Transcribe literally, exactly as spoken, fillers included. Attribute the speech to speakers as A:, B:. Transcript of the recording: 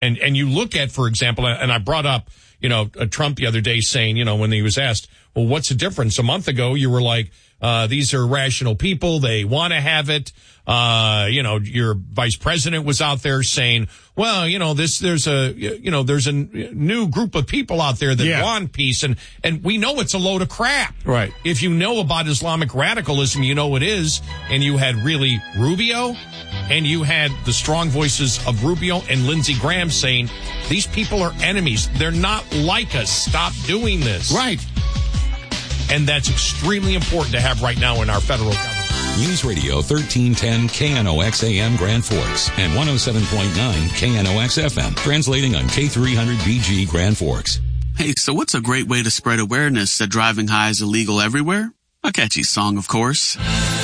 A: And and you look at, for example, and I brought up, you know, Trump the other day saying, you know, when he was asked, well, what's the difference? A month ago, you were like, uh, these are rational people. They want to have it. Uh, you know, your vice president was out there saying, well, you know, this, there's a, you know, there's a new group of people out there that
B: yeah.
A: want peace. And, and we know it's a load of crap.
B: Right.
A: If you know about Islamic radicalism, you know it is. And you had really Rubio, and you had the strong voices of Rubio and Lindsey Graham saying, these people are enemies. They're not like us. Stop doing this.
B: Right.
A: And that's extremely important to have right now in our federal government.
C: News Radio thirteen ten K N O X A M Grand Forks and one oh seven point nine K N O X F M, translating on K three hundred B G Grand Forks.
D: Hey, so what's a great way to spread awareness that driving high is illegal everywhere? A catchy song, of course.